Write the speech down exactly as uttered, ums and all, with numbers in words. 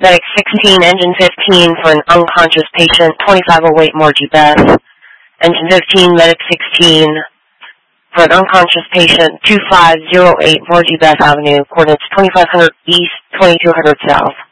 Medic sixteen, Engine fifteen for an unconscious patient, twenty-five oh eight Morgie Beth. Engine fifteen, Medic sixteen for an unconscious patient, two five oh eight Morgie Beth Avenue, coordinates twenty-five hundred East, twenty-two hundred South.